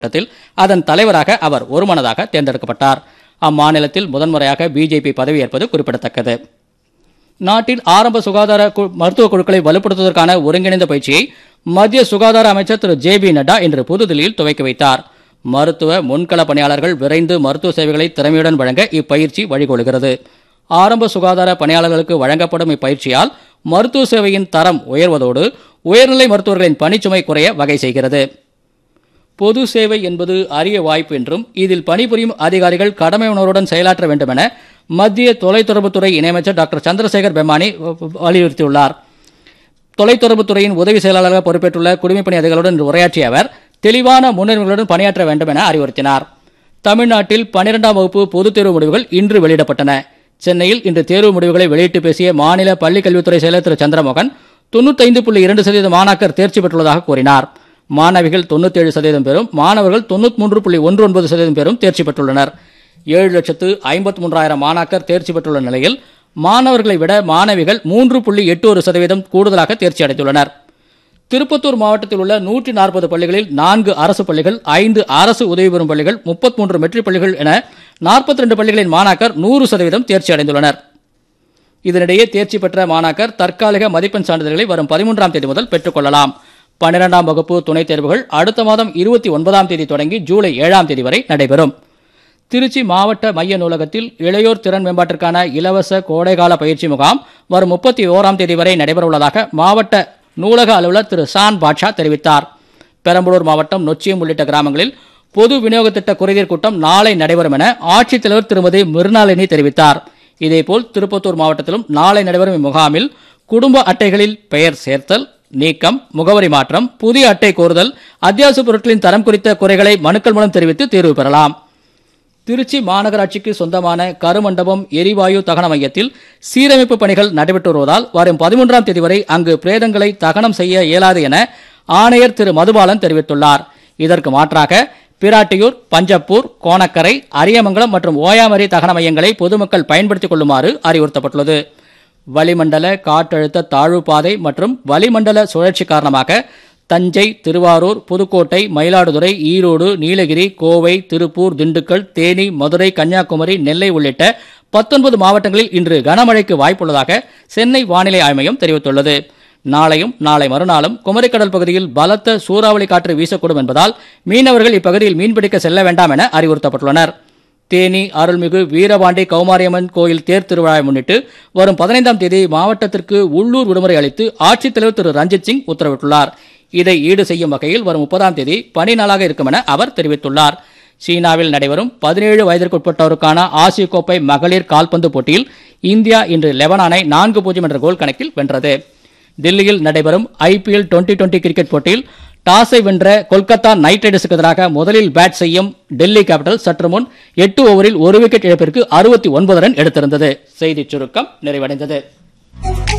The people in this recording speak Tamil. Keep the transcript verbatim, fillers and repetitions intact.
அதன் தலைவராக அவர் ஒருமனதாக தேர்ந்தெடுக்கப்பட்டார். அம்மாநிலத்தில் முதன்முறையாக பிஜேபி பதவியேற்பது குறிப்பிடத்தக்கது. நாட்டில் ஆரம்ப சுகாதார மருத்துவ குழுக்களை வலுப்படுத்துவதற்கான ஒருங்கிணைந்த பயிற்சியை மத்திய சுகாதார அமைச்சர் திரு ஜே பி நட்டா இன்று புதுதில்லியில் துவக்கி வைத்தார். மருத்துவ முன்கள பணியாளர்கள் விரைந்து மருத்துவ சேவைகளை திறமையுடன் வழங்க இப்பயிற்சி வழிகோலுகிறது. ஆரம்ப சுகாதார பணியாளர்களுக்கு வழங்கப்படும் இப்பயிற்சியால் மருத்துவ சேவையின் தரம் உயர்வதோடு உயர்நிலை மருத்துவர்களின் பணிச்சுமை குறைய வகை செய்கிறது. பொது சேவை என்பது அரிய வாய்ப்பு என்றும் இதில் பணிபுரியும் அதிகாரிகள் கடமை உணர்வுடன் செயலாற்ற வேண்டும் என மத்திய தொலைத்தொடர்புத்துறை இணையமைச்சர் டாக்டர் சந்திரசேகர் பெம்மானி வலியுறுத்தியுள்ளார். தொலைத்தொடர்புத்துறையின் உதவி செயலாளராக பொறுப்பேற்றுள்ள குடிமைப்பணி அதிகாரிகளுடன் உரையாற்றிய அவர் தெளிவான முன்னுரிமைகளுடன் பணியாற்ற வேண்டும் என அறிவுறுத்தினார். தமிழ்நாட்டில் பன்னிரெண்டாம் வகுப்பு பொதுத் தேர்வு முடிவுகள் இன்று வெளியிடப்பட்டன. சென்னையில் இன்று தேர்வு முடிவுகளை வெளியிட்டு பேசிய மாநில பள்ளிக் கல்வித்துறை செயலர் திரு சந்திரமோகன் தொண்ணூத்தைந்து புள்ளி இரண்டு சதவீத மாணாக்கர் தேர்ச்சி பெற்றுள்ளதாக கூறினார். மாணவிகள் தொண்ணூத்தி ஏழு சதவீதம் பேரும் மாணவர்கள் தொண்ணூத்தி மூன்று புள்ளி ஒன்று ஒன்பது சதவீதம் பேரும் தேர்ச்சி பெற்றுள்ளனர். ஏழு லட்சத்து ஐம்பத்தி மூன்றாயிரம் மாணாக்கர் தேர்ச்சி பெற்றுள்ள நிலையில் மாணவர்களை விட மாணவிகள் மூன்று புள்ளி எட்டு ஒரு சதவீதம் கூடுதலாக தேர்ச்சி அடைந்துள்ளனர். திருப்பத்தூர் மாவட்டத்தில் உள்ள நூற்றி நாற்பது பள்ளிகளில் நான்கு அரசு பள்ளிகள், ஐந்து அரசு உதவி பெறும் பள்ளிகள், முப்பத்தி மூன்று மெட்ரிக் பள்ளிகள் என நாற்பத்தி ரெண்டு பள்ளிகளின் மாணாக்கர் நூறு சதவீதம் தேர்ச்சி அடைந்துள்ளனர். இதனிடையே தேர்ச்சி பெற்ற மாணாக்கர் தற்காலிக மதிப்பெண் சான்றிதழ்களை வரும் பதிமூன்றாம் தேதி முதல் பெற்றுக் கொள்ளலாம். பன்னிரெண்டாம் வகுப்பு துணைத் தேர்வுகள் அடுத்த மாதம் இருபத்தி ஒன்பதாம் தேதி தொடங்கி ஜூலை ஏழாம் தேதி வரை நடைபெறும். திருச்சி மாவட்ட மைய நூலகத்தில் இளையோர் திறன் மேம்பாட்டிற்கான இலவச கோடைகால பயிற்சி முகாம் வரும் முப்பத்தி ஓராம் தேதி வரை நடைபெறவுள்ளதாக மாவட்ட நூலக அலுவலர் திரு சான் பாட்ஷா தெரிவித்தார். பெரம்பலூர் மாவட்டம் நொச்சியம் உள்ளிட்ட கிராமங்களில் பொது விநியோக திட்ட குறைதீர் கூட்டம் நாளை நடைபெறும் என ஆட்சித்தலைவர் திருமதி மிர்னாலினி தெரிவித்தார். இதேபோல் திருப்பத்தூர் மாவட்டத்திலும் நாளை நடைபெறும் இம்முகாமில் குடும்ப அட்டைகளில் பெயர் சேர்த்தல், நீக்கம், முகவரி மாற்றம், புதிய அட்டை கோருதல், அத்தியாவசிய பொருட்களின் தரம் குறித்த குறைகளை மனுக்கள் மூலம் தெரிவித்து தீர்வு பெறலாம். திருச்சி மாநகராட்சிக்கு சொந்தமான கருமண்டபம் எரிவாயு தகன மையத்தில் சீரமைப்பு பணிகள் நடைபெற்று வருவதால் வரும் பதிமூன்றாம் தேதி வரை அங்கு பிரேதங்களை தகனம் செய்ய இயலாது என ஆணையர் திரு மதுபாலன் தெரிவித்துள்ளார். இதற்கு மாற்றாக பிராட்டியூர், பஞ்சப்பூர், கோணக்கரை, அரியமங்கலம் மற்றும் ஓயாமரி தகன மையங்களை பொதுமக்கள் பயன்படுத்திக் கொள்ளுமாறு அறிவுறுத்தப்பட்டுள்ளது. வளிமண்டல காற்றழுத்த தாழ்வு பாதை மற்றும் வளிமண்டல சுழற்சி காரணமாக தஞ்சை, திருவாரூர், புதுக்கோட்டை, மயிலாடுதுறை, ஈரோடு, நீலகிரி, கோவை, திருப்பூர், திண்டுக்கல், தேனி, மதுரை, கன்னியாகுமரி, நெல்லை உள்ளிட்ட பத்தொன்பது மாவட்டங்களில் இன்று கனமழைக்கு வாய்ப்புள்ளதாக சென்னை வானிலை ஆய்வு மையம் தெரிவித்துள்ளது. நாளையும் நாளை மறுநாளும் குமரிக்கடல் பகுதியில் பலத்த சூறாவளி காற்று வீசக்கூடும் என்பதால் மீனவர்கள் இப்பகுதியில் மீன்பிடிக்க செல்ல வேண்டாம் என அறிவுறுத்தப்பட்டுள்ளனர். தேனி அருள்மிகு வீரபாண்டி கௌமாரியம்மன் கோயில் தேர் திருவிழாவை முன்னிட்டு வரும் பதினைந்தாம் தேதி மாவட்டத்திற்கு உள்ளூர் விடுமுறை அளித்து ஆட்சித்தலைவர் திரு ரஞ்சித் சிங் உத்தரவிட்டுள்ளார். இதை ஈடு செய்யும் வகையில் வரும் முப்பதாம் தேதி பணி நாளாக இருக்கும் என அவர் தெரிவித்துள்ளார். சீனாவில் நடைபெறும் பதினேழு வயதிற்குட்பட்டோருக்கான ஆசிய கோப்பை மகளிர் கால்பந்து போட்டியில் இந்தியா இன்று லெபனானை நான்கு பூஜ்ஜியம் என்ற கோல் கணக்கில் வென்றது. தில்லியில் நடைபெறும் ஐபிஎல் டுவெண்டி டுவெண்டி கிரிக்கெட் போட்டியில் டாஸை வென்ற கொல்கத்தா நைட் ரைடர்ஸுக்கு எதிராக முதலில் பேட் செய்யும் டெல்லி கேபிட்டல் சற்று முன் எட்டு ஓவரில் ஒரு விக்கெட் இழப்பிற்கு அறுபத்தி ஒன்பது ரன் எடுத்திருந்தது. செய்திச் சுருக்கம் நிறைவடைந்தது.